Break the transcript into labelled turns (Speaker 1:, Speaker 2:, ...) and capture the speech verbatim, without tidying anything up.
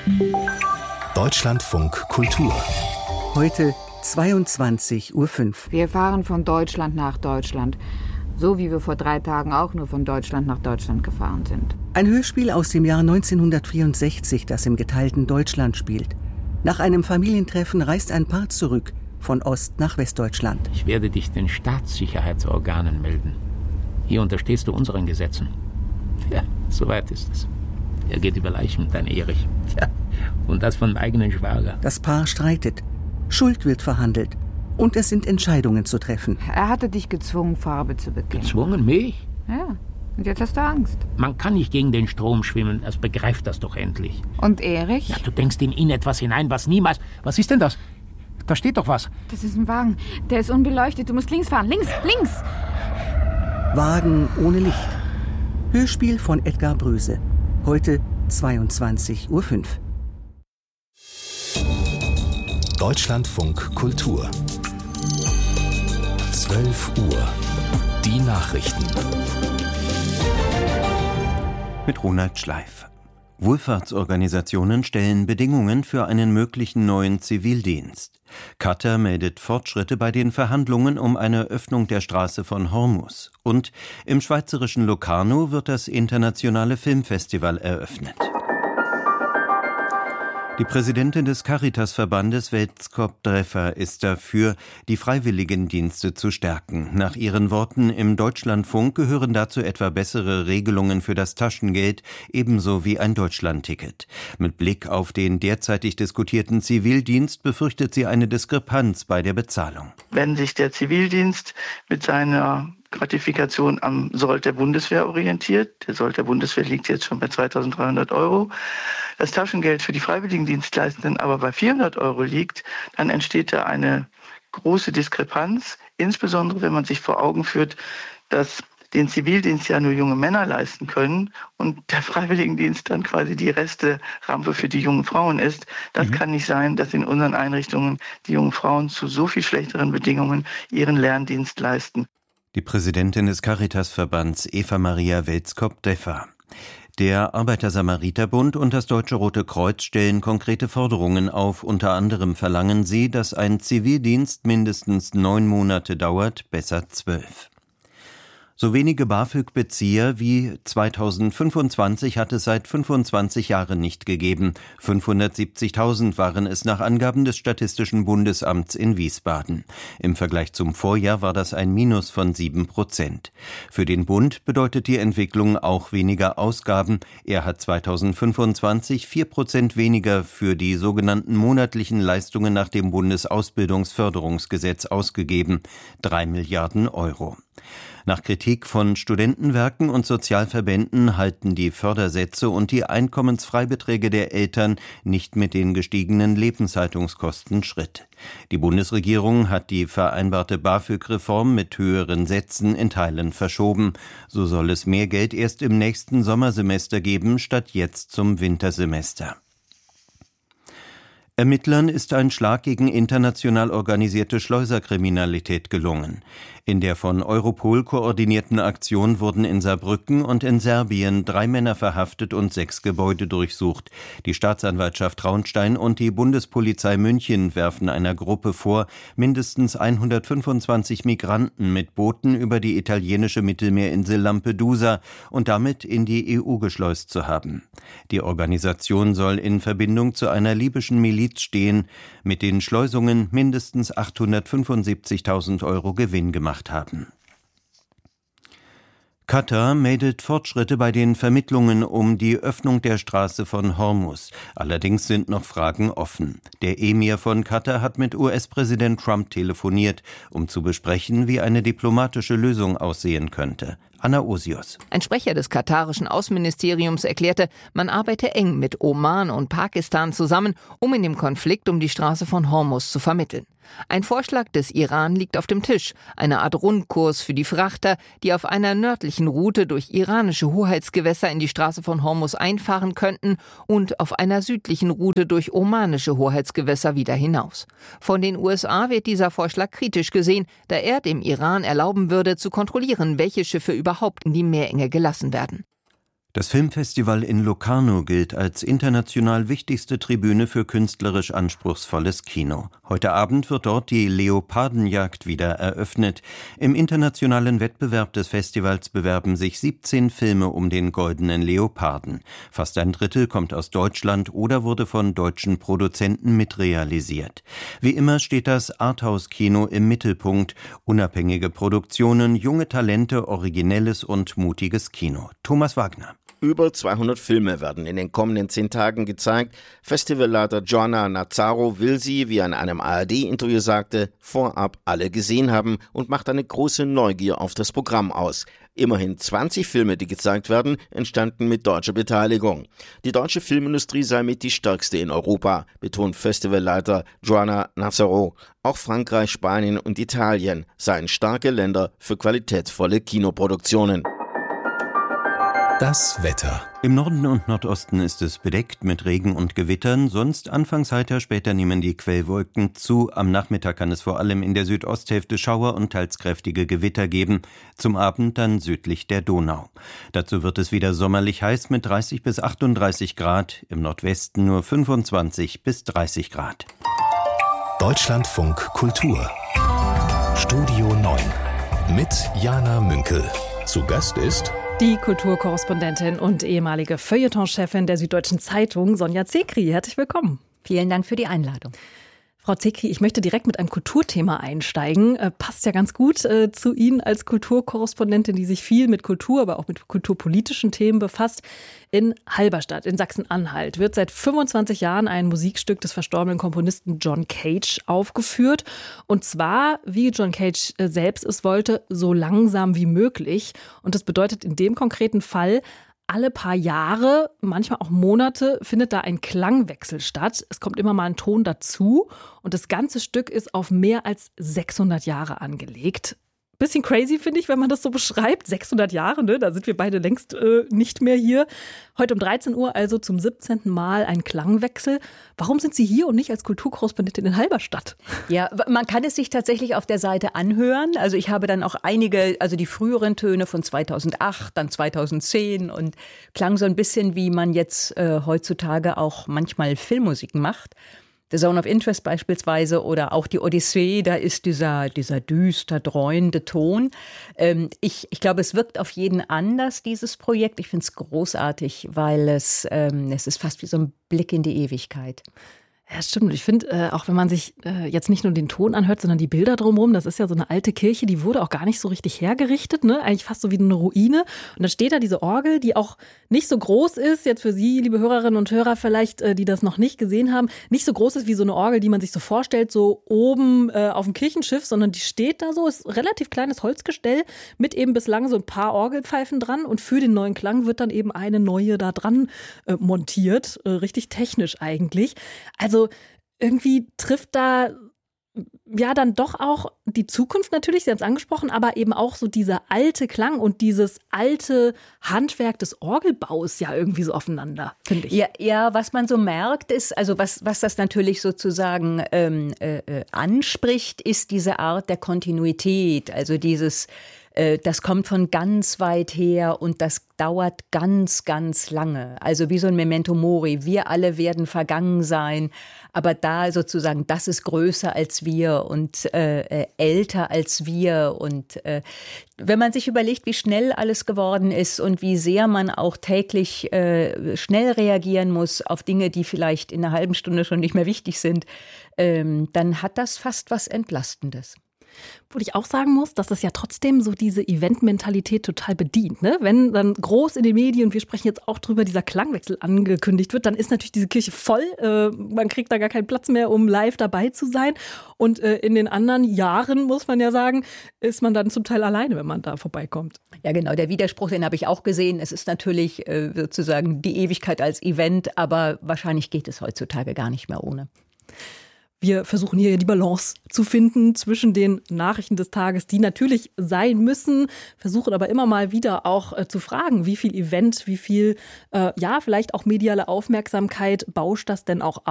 Speaker 1: Deutschlandfunk Kultur.
Speaker 2: Heute zweiundzwanzig Uhr fünf.
Speaker 3: Wir fahren von Deutschland nach Deutschland. So wie wir vor drei Tagen auch nur von Deutschland nach Deutschland gefahren sind.
Speaker 2: Ein Hörspiel aus dem Jahr neunzehnhundertvierundsechzig, das im geteilten Deutschland spielt. Nach einem Familientreffen reist ein Paar zurück, von Ost- nach Westdeutschland.
Speaker 4: Ich werde dich den Staatssicherheitsorganen melden. Hier unterstehst du unseren Gesetzen. Ja, soweit ist es. Er geht über Leichen, dein Erich. Ja, und das von eigenen Schwager.
Speaker 2: Das Paar streitet. Schuld wird verhandelt. Und es sind Entscheidungen zu treffen.
Speaker 3: Er hatte dich gezwungen, Farbe zu bekennen.
Speaker 4: Gezwungen? Mich?
Speaker 3: Ja, und jetzt hast du Angst.
Speaker 4: Man kann nicht gegen den Strom schwimmen, das begreift das doch endlich.
Speaker 3: Und Erich?
Speaker 4: Ja, du denkst in ihn etwas hinein, was niemals... Was ist denn das? Da steht doch was.
Speaker 3: Das ist ein Wagen, der ist unbeleuchtet, du musst links fahren, links, links!
Speaker 2: Wagen ohne Licht. Hörspiel von Edgar Bröse. Heute zweiundzwanzig Uhr fünf.
Speaker 1: Deutschlandfunk Kultur. zwölf Uhr. Die Nachrichten.
Speaker 5: Mit Ronald Schleif. Wohlfahrtsorganisationen stellen Bedingungen für einen möglichen neuen Zivildienst. Katar meldet Fortschritte bei den Verhandlungen um eine Öffnung der Straße von Hormuz. Und im schweizerischen Locarno wird das internationale Filmfestival eröffnet. Die Präsidentin des Caritas-Verbandes Weltskop Dreffer ist dafür, die Freiwilligendienste zu stärken. Nach ihren Worten im Deutschlandfunk gehören dazu etwa bessere Regelungen für das Taschengeld, ebenso wie ein Deutschlandticket. Mit Blick auf den derzeitig diskutierten Zivildienst befürchtet sie eine Diskrepanz bei der Bezahlung.
Speaker 6: Wenn sich der Zivildienst mit seiner Gratifikation am Sold der Bundeswehr orientiert. Der Sold der Bundeswehr liegt jetzt schon bei zweitausenddreihundert Euro. Das Taschengeld für die Freiwilligendienstleistenden aber bei vierhundert Euro liegt, dann entsteht da eine große Diskrepanz, insbesondere wenn man sich vor Augen führt, dass den Zivildienst ja nur junge Männer leisten können und der Freiwilligendienst dann quasi die Resterampe für die jungen Frauen ist. Das mhm. kann nicht sein, dass in unseren Einrichtungen die jungen Frauen zu so viel schlechteren Bedingungen ihren Lerndienst leisten.
Speaker 5: Die Präsidentin des Caritas-Verbands Eva Maria Weltskop-Dreffer. Der Arbeiter-Samariter-Bund und das Deutsche Rote Kreuz stellen konkrete Forderungen auf. Unter anderem verlangen sie, dass ein Zivildienst mindestens neun Monate dauert, besser zwölf. So wenige BAföG-Bezieher wie zweitausendfünfundzwanzig hat es seit fünfundzwanzig Jahren nicht gegeben. fünfhundertsiebzigtausend waren es nach Angaben des Statistischen Bundesamts in Wiesbaden. Im Vergleich zum Vorjahr war das ein Minus von sieben Prozent. Für den Bund bedeutet die Entwicklung auch weniger Ausgaben. Er hat zweitausendfünfundzwanzig vier Prozent weniger für die sogenannten monatlichen Leistungen nach dem Bundesausbildungsförderungsgesetz ausgegeben. Drei Milliarden Euro. Nach Kritik von Studentenwerken und Sozialverbänden halten die Fördersätze und die Einkommensfreibeträge der Eltern nicht mit den gestiegenen Lebenshaltungskosten Schritt. Die Bundesregierung hat die vereinbarte BAföG-Reform mit höheren Sätzen in Teilen verschoben. So soll es mehr Geld erst im nächsten Sommersemester geben, statt jetzt zum Wintersemester. Ermittlern ist ein Schlag gegen international organisierte Schleuserkriminalität gelungen. In der von Europol koordinierten Aktion wurden in Saarbrücken und in Serbien drei Männer verhaftet und sechs Gebäude durchsucht. Die Staatsanwaltschaft Traunstein und die Bundespolizei München werfen einer Gruppe vor, mindestens hundertfünfundzwanzig Migranten mit Booten über die italienische Mittelmeerinsel Lampedusa und damit in die E U geschleust zu haben. Die Organisation soll in Verbindung zu einer libyschen Miliz stehen, mit den Schleusungen mindestens achthundertfünfundsiebzigtausend Euro Gewinn gemacht haben. Katar meldet Fortschritte bei den Vermittlungen um die Öffnung der Straße von Hormuz. Allerdings sind noch Fragen offen. Der Emir von Katar hat mit U S-Präsident Trump telefoniert, um zu besprechen, wie eine diplomatische Lösung aussehen könnte. Anna Osios.
Speaker 7: Ein Sprecher des katarischen Außenministeriums erklärte, man arbeite eng mit Oman und Pakistan zusammen, um in dem Konflikt um die Straße von Hormuz zu vermitteln. Ein Vorschlag des Iran liegt auf dem Tisch, eine Art Rundkurs für die Frachter, die auf einer nördlichen Route durch iranische Hoheitsgewässer in die Straße von Hormuz einfahren könnten und auf einer südlichen Route durch omanische Hoheitsgewässer wieder hinaus. Von den U S A wird dieser Vorschlag kritisch gesehen, da er dem Iran erlauben würde, zu kontrollieren, welche Schiffe überhaupt in die Meerenge gelassen werden.
Speaker 5: Das Filmfestival in Locarno gilt als international wichtigste Tribüne für künstlerisch anspruchsvolles Kino. Heute Abend wird dort die Leopardenjagd wieder eröffnet. Im internationalen Wettbewerb des Festivals bewerben sich siebzehn Filme um den Goldenen Leoparden. Fast ein Drittel kommt aus Deutschland oder wurde von deutschen Produzenten mitrealisiert. Wie immer steht das Arthouse-Kino im Mittelpunkt. Unabhängige Produktionen, junge Talente, originelles und mutiges Kino. Thomas Wagner.
Speaker 8: Über zweihundert Filme werden in den kommenden zehn Tagen gezeigt. Festivalleiter Joanna Nazzaro will sie, wie er in einem A R D-Interview sagte, vorab alle gesehen haben und macht eine große Neugier auf das Programm aus. Immerhin zwanzig Filme, die gezeigt werden, entstanden mit deutscher Beteiligung. Die deutsche Filmindustrie sei mit die stärkste in Europa, betont Festivalleiter Joanna Nazzaro. Auch Frankreich, Spanien und Italien seien starke Länder für qualitätsvolle Kinoproduktionen.
Speaker 1: Das Wetter.
Speaker 5: Im Norden und Nordosten ist es bedeckt mit Regen und Gewittern, sonst anfangs heiter, später nehmen die Quellwolken zu. Am Nachmittag kann es vor allem in der Südosthälfte Schauer und teils kräftige Gewitter geben, zum Abend dann südlich der Donau. Dazu wird es wieder sommerlich heiß mit dreißig bis achtunddreißig Grad, im Nordwesten nur fünfundzwanzig bis dreißig Grad.
Speaker 1: Deutschlandfunk Kultur. Studio neun mit Jana Münkel. Zu Gast ist
Speaker 9: die Kulturkorrespondentin und ehemalige Feuilleton-Chefin der Süddeutschen Zeitung, Sonja Zekri. Herzlich willkommen.
Speaker 10: Vielen Dank für die Einladung.
Speaker 9: Frau Zekri, ich möchte direkt mit einem Kulturthema einsteigen. Äh, passt ja ganz gut äh, zu Ihnen als Kulturkorrespondentin, die sich viel mit Kultur, aber auch mit kulturpolitischen Themen befasst. In Halberstadt in Sachsen-Anhalt wird seit fünfundzwanzig Jahren ein Musikstück des verstorbenen Komponisten John Cage aufgeführt. Und zwar, wie John Cage äh, selbst es wollte, so langsam wie möglich. Und das bedeutet in dem konkreten Fall, alle paar Jahre, manchmal auch Monate, findet da ein Klangwechsel statt. Es kommt immer mal ein Ton dazu und das ganze Stück ist auf mehr als sechshundert Jahre angelegt. Bisschen crazy, finde ich, wenn man das so beschreibt. sechshundert Jahre, ne? Da sind wir beide längst äh, nicht mehr hier. Heute um dreizehn Uhr also zum siebzehnten Mal ein Klangwechsel. Warum sind Sie hier und nicht als Kulturkorrespondentin in Halberstadt?
Speaker 10: Ja, man kann es sich tatsächlich auf der Seite anhören. Also ich habe dann auch einige, also die früheren Töne von zweitausendacht, dann zweitausendzehn und klang so ein bisschen, wie man jetzt äh, heutzutage auch manchmal Filmmusiken macht. The Zone of Interest beispielsweise oder auch die Odyssee, da ist dieser, dieser düster, dreuende Ton. Ähm, ich, ich glaube, es wirkt auf jeden anders, dieses Projekt. Ich finde es großartig, weil es, ähm, es ist fast wie so ein Blick in die Ewigkeit.
Speaker 9: Ja, stimmt. Ich finde, äh, auch wenn man sich äh, jetzt nicht nur den Ton anhört, sondern die Bilder drumherum, das ist ja so eine alte Kirche, die wurde auch gar nicht so richtig hergerichtet, ne? Eigentlich fast so wie eine Ruine. Und dann steht da diese Orgel, die auch nicht so groß ist, jetzt für Sie, liebe Hörerinnen und Hörer vielleicht, äh, die das noch nicht gesehen haben, nicht so groß ist wie so eine Orgel, die man sich so vorstellt, so oben äh, auf dem Kirchenschiff, sondern die steht da so, ist ein relativ kleines Holzgestell mit eben bislang so ein paar Orgelpfeifen dran und für den neuen Klang wird dann eben eine neue da dran äh, montiert, äh, richtig technisch eigentlich. Also Also irgendwie trifft da ja dann doch auch die Zukunft natürlich, Sie haben es angesprochen, aber eben auch so dieser alte Klang und dieses alte Handwerk des Orgelbaus ja irgendwie so aufeinander, finde ich.
Speaker 10: Ja, ja, was man so merkt ist, also was, was das natürlich sozusagen ähm, äh, anspricht, ist diese Art der Kontinuität, also dieses das kommt von ganz weit her und das dauert ganz, ganz lange. Also wie so ein Memento Mori. Wir alle werden vergangen sein, aber da sozusagen, das ist größer als wir und äh, älter als wir. Und äh, wenn man sich überlegt, wie schnell alles geworden ist und wie sehr man auch täglich äh, schnell reagieren muss auf Dinge, die vielleicht in einer halben Stunde schon nicht mehr wichtig sind, ähm, dann hat das fast was Entlastendes.
Speaker 9: Wo ich auch sagen muss, dass das ja trotzdem so diese Event-Mentalität total bedient. Ne? Wenn dann groß in den Medien, wir sprechen jetzt auch drüber, dieser Klangwechsel angekündigt wird, dann ist natürlich diese Kirche voll. Äh, man kriegt da gar keinen Platz mehr, um live dabei zu sein. Und äh, in den anderen Jahren, muss man ja sagen, ist man dann zum Teil alleine, wenn man da vorbeikommt.
Speaker 10: Ja genau, der Widerspruch, den habe ich auch gesehen. Es ist natürlich äh, sozusagen die Ewigkeit als Event, aber wahrscheinlich geht es heutzutage gar nicht mehr ohne.
Speaker 9: Wir versuchen hier die Balance zu finden zwischen den Nachrichten des Tages, die natürlich sein müssen, versuchen aber immer mal wieder auch äh, zu fragen, wie viel Event, wie viel, äh, ja, vielleicht auch mediale Aufmerksamkeit bauscht das denn auch